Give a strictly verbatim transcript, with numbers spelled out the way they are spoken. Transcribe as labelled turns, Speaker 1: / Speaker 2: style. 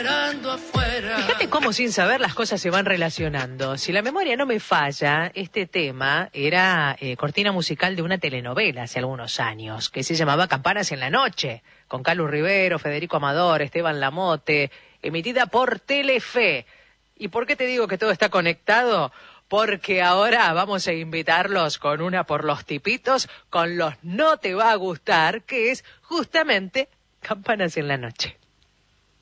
Speaker 1: esperando afuera.
Speaker 2: Fíjate cómo sin saber las cosas se van relacionando. Si la memoria no me falla, este tema era eh, cortina musical de una telenovela hace algunos años, que se llamaba Campanas en la Noche, con Carlos Rivero, Federico Amador, Esteban Lamote, emitida por Telefe. ¿Y por qué te digo que todo está conectado? Porque ahora vamos a invitarlos con una por los tipitos, con los No Te Va a Gustar, que es justamente Campanas en la Noche.